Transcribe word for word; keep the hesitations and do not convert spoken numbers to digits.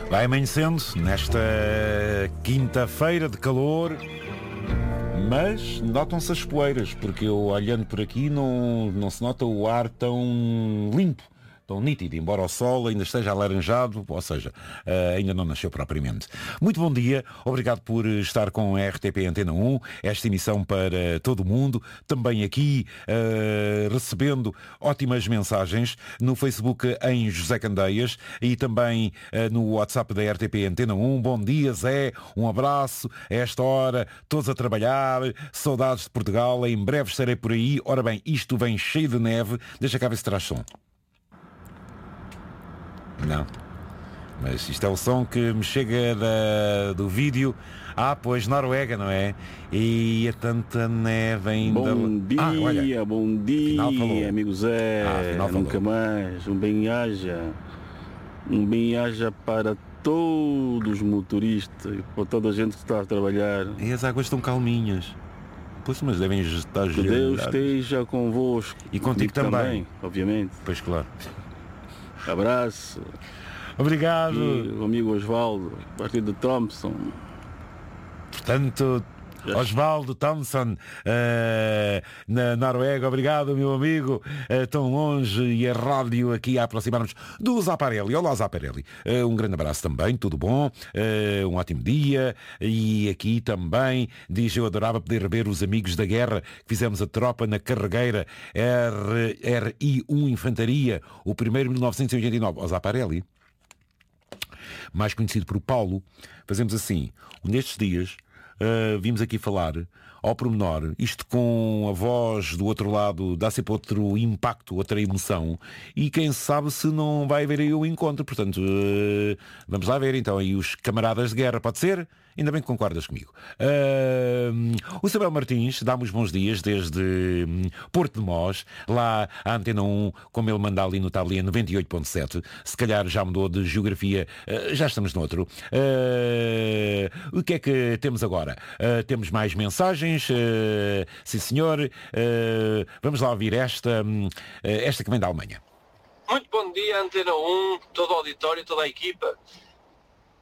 Vai amanhecendo nesta quinta-feira de calor, mas notam-se as poeiras, porque eu olhando por aqui não, não se nota o ar tão limpo, tão nítido, embora o sol ainda esteja alaranjado, ou seja, uh, ainda não nasceu propriamente. Muito bom dia, obrigado por estar com a R T P Antena um, esta emissão para todo o mundo, também aqui uh, recebendo ótimas mensagens no Facebook em José Candeias e também uh, no WhatsApp da R T P Antena um. Bom dia, Zé, um abraço, a esta hora, todos a trabalhar, saudades de Portugal, em breve estarei por aí. Ora bem, isto vem cheio de neve, deixa cá ver se traz som. Não, mas isto é o som que me chega da, do vídeo. Ah, pois, Noruega, não é? E a tanta neve ainda. Bom dia, ah, olha, bom dia, amigo Zé. Ah, nunca mais, um bem-aja. Um bem-aja para todos os motoristas e para toda a gente que está a trabalhar. E as águas estão calminhas. Pois, mas devem estar geladas. Que Deus esteja convosco. E contigo também. também, obviamente. Pois, claro. Abraço. Obrigado. E o amigo Osvaldo, a partir de Thompson. Portanto, Osvaldo Thompson, uh, na Noruega, obrigado, meu amigo, uh, tão longe, e a rádio aqui a aproximar-nos do Zaparelli. Olá, Zaparelli. Uh, um grande abraço também, tudo bom? Uh, um ótimo dia. E aqui também, diz, eu adorava poder rever os amigos da guerra que fizemos a tropa na carregueira R I um Infantaria, o primeiro mil novecentos e oitenta e nove. Ó, Zaparelli, mais conhecido por Paulo, fazemos assim, nestes dias, Uh, vimos aqui falar ao pormenor, isto com a voz do outro lado dá sempre outro impacto, outra emoção, e quem sabe se não vai haver aí o encontro. Portanto, uh, vamos lá ver então aí os camaradas de guerra, pode ser? Ainda bem que concordas comigo. Uh, o Samuel Martins dá-me os bons dias desde um, Porto de Mós, lá a Antena um, como ele manda ali no tabelinha noventa e oito ponto sete, se calhar já mudou de geografia, uh, já estamos noutro. Uh, o que é que temos agora? Uh, temos mais mensagens, uh, sim senhor, uh, vamos lá ouvir esta, uh, esta que vem da Alemanha. Muito bom dia, Antena um, todo o auditório, toda a equipa.